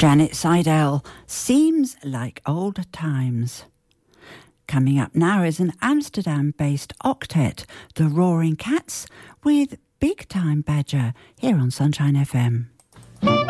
Janet Seidel, Seems Like Old Times. Coming up now is an Amsterdam-based octet, the Roaring Cats, with Big Time Badger, here on Sunshine FM.